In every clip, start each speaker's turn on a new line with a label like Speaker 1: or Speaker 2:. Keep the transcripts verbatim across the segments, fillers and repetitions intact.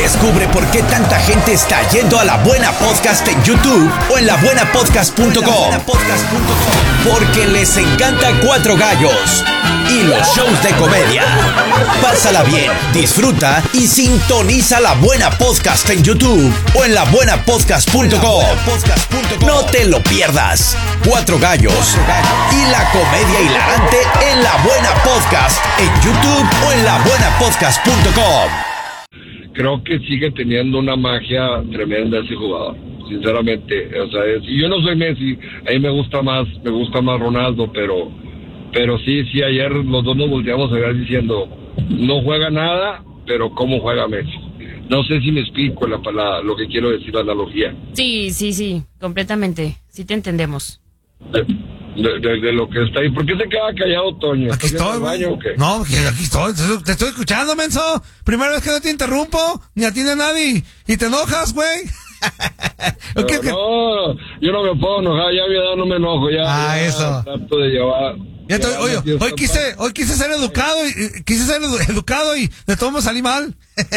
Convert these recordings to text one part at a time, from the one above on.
Speaker 1: Descubre por qué tanta gente está yendo a La Buena Podcast en YouTube o en la buena podcast punto com. Porque les encanta Cuatro Gallos y los shows de comedia. Pásala bien, disfruta y sintoniza La Buena Podcast en YouTube o en la buena podcast punto com. No te lo pierdas. Cuatro Gallos y la comedia hilarante en La Buena Podcast en YouTube o en la buena podcast punto com.
Speaker 2: Creo que sigue teniendo una magia tremenda ese jugador, sinceramente. O sea, es, y yo no soy Messi, a mí me gusta más, me gusta más Ronaldo, pero, pero sí, sí, ayer los dos nos volteamos a ver diciendo, no juega nada, pero cómo juega Messi. No sé si me explico la, la, lo que quiero decir, la analogía.
Speaker 3: Sí, sí, sí, completamente, sí te entendemos.
Speaker 2: De, de, de, de lo que está ahí. ¿Por qué se queda callado, Toño?
Speaker 4: Aquí estoy, güey. No, aquí estoy, te estoy escuchando, menso. Primera vez que no te interrumpo, ni atiende a nadie, y te enojas, güey.
Speaker 2: Okay, okay. No, yo no me puedo enojar, ya a mi edad no me enojo, ya.
Speaker 4: Ah,
Speaker 2: ya
Speaker 4: eso.
Speaker 2: Trato de llevar.
Speaker 4: Ya te, oye, hoy quise, hoy quise ser educado, y quise ser edu- educado y de todo me salí mal.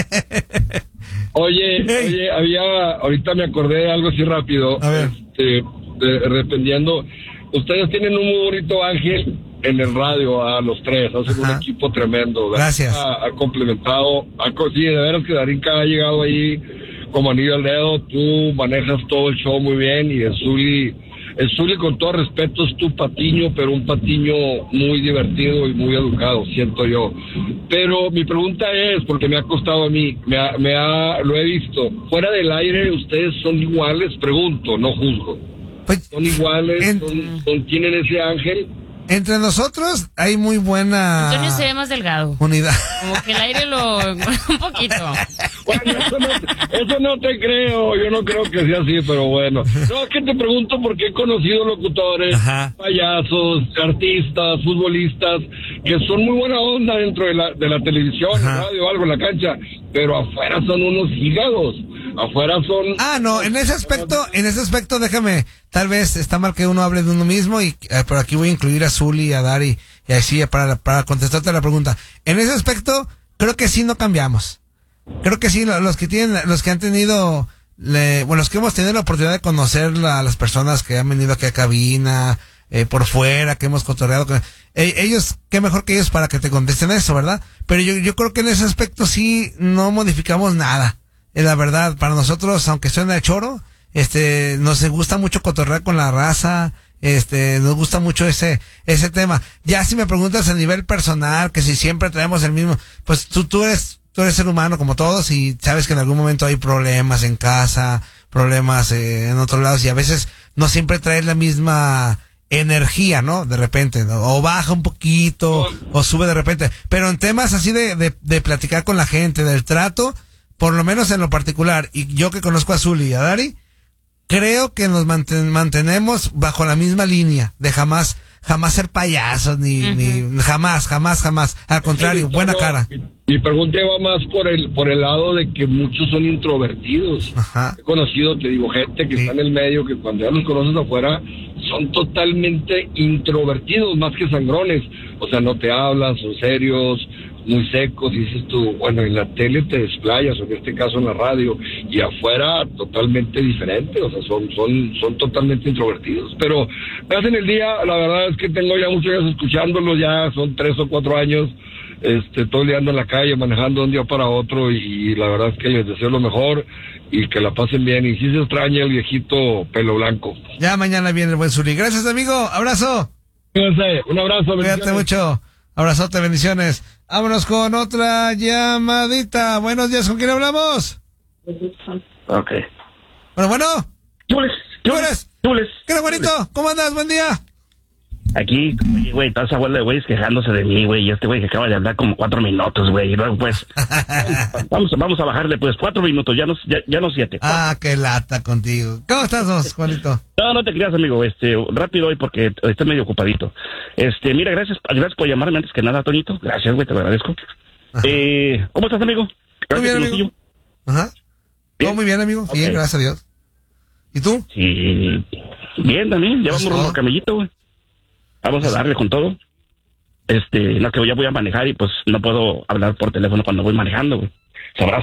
Speaker 2: Oye, hey. oye, había, ahorita me acordé de algo así rápido.
Speaker 4: A ver.
Speaker 2: Este, de, dependiendo, ustedes tienen un muy bonito ángel en el radio, a los tres, hacen Ajá. un equipo tremendo.
Speaker 4: Gracias.
Speaker 2: Ha, ha complementado, ha, sí, de veras que Darinka ha llegado ahí como anillo al dedo, tú manejas todo el show muy bien, y el Zuli, el Zuli con todo respeto es tu Patiño, pero un Patiño muy divertido y muy educado, siento yo. Pero mi pregunta es, porque me ha costado a mí, me ha, me ha, lo he visto, fuera del aire, ¿ustedes son iguales? Pregunto, no juzgo.
Speaker 4: Pues,
Speaker 2: ¿Son iguales?
Speaker 4: en,
Speaker 2: ¿Son, son, ¿Tienen ese ángel?
Speaker 4: Entre nosotros hay muy buena...
Speaker 3: Antonio se ve más delgado.
Speaker 4: Unidad.
Speaker 3: Como que el aire lo... un poquito.
Speaker 2: Bueno, eso no, eso no te creo, yo no creo que sea así, pero bueno. No, es que te pregunto porque he conocido locutores,
Speaker 4: Ajá.
Speaker 2: payasos, artistas, futbolistas, que son muy buena onda dentro de la, de la televisión,
Speaker 4: Ajá.
Speaker 2: radio, algo en la cancha, pero afuera son unos hígados. Afuera son...
Speaker 4: Ah, no, en ese aspecto, en ese aspecto déjame, tal vez está mal que uno hable de uno mismo, y eh, pero aquí voy a incluir a Zuli y a Dari, y así para, para contestarte la pregunta. En ese aspecto, creo que sí no cambiamos. Creo que sí, los que tienen, los que han tenido, le, bueno, los que hemos tenido la oportunidad de conocer a las personas que han venido aquí a cabina, eh, por fuera, que hemos cotorreado con eh, ellos, qué mejor que ellos para que te contesten eso, ¿verdad? Pero yo, yo creo que en ese aspecto sí no modificamos nada. Es la verdad, para nosotros, aunque suene a choro, este, nos gusta mucho cotorrear con la raza, este, nos gusta mucho ese, ese tema. Ya si me preguntas a nivel personal, que si siempre traemos el mismo, pues tú, tú eres, tú eres ser humano como todos, y sabes que en algún momento hay problemas en casa, problemas eh, en otros lados, y a veces no siempre traes la misma energía, ¿no? De repente, ¿no? O baja un poquito, o sube de repente. Pero en temas así de, de, de platicar con la gente, del trato, por lo menos en lo particular, y yo que conozco a Zuli y a Dari, creo que nos manten, mantenemos bajo la misma línea de jamás jamás ser payasos, ni, uh-huh. ni jamás, jamás, jamás. Al contrario, buena no, cara.
Speaker 2: Mi, mi pregunta va más por el por el lado de que muchos son introvertidos.
Speaker 4: Ajá.
Speaker 2: He conocido, te digo, gente que sí. está en el medio, que cuando ya los conoces afuera, son totalmente introvertidos, más que sangrones. O sea, no te hablan, son serios, muy secos, y dices tú, bueno, en la tele te desplayas, o en este caso en la radio, y afuera totalmente diferente, o sea, son son son totalmente introvertidos. Pero me hacen el día, la verdad es que tengo ya muchos años escuchándolos, ya son tres o cuatro años, este, todo el día ando en la calle, manejando de un día para otro, y, y la verdad es que les deseo lo mejor, y que la pasen bien, y sí se extraña el viejito pelo blanco.
Speaker 4: Ya mañana viene el buen Zuli. Gracias, amigo, abrazo.
Speaker 2: Cuídense, un abrazo.
Speaker 4: Cuídate mucho, abrazote, bendiciones. Vámonos con otra llamadita. Buenos días, ¿con quién hablamos?
Speaker 5: Ok.
Speaker 4: Bueno, bueno.
Speaker 5: Chules,
Speaker 4: Chules.
Speaker 5: Chules.
Speaker 4: ¿Qué era, bonito? ¿Cómo andas? Buen día.
Speaker 5: Aquí, güey, toda esa bola de güeyes quejándose de mí, güey, y este güey que acaba de hablar como cuatro minutos, güey, y luego, pues, vamos, vamos a bajarle, pues, cuatro minutos, ya no, ya, ya no siete.
Speaker 4: Ah, qué lata contigo. ¿Cómo estás, vos, Juanito?
Speaker 5: No, no te creas, amigo, este, rápido hoy porque estoy medio ocupadito. Este, mira, gracias, gracias por llamarme antes que nada, Toñito, gracias, güey, te lo agradezco. Ajá. Eh, ¿cómo estás, amigo?
Speaker 4: Gracias, muy bien, amigo. Ajá. Todo muy bien, amigo, okay. Bien, gracias a Dios. ¿Y tú?
Speaker 5: Sí, bien también, ya vamos rumbo a Camellito, güey. Vamos a darle con todo. Este, no, que ya voy a manejar y pues no puedo hablar por teléfono cuando voy manejando, güey. Sabrás